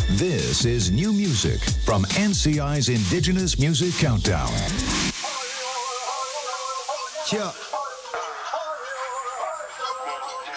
This is new music from NCI's Indigenous Music Countdown. Yeah.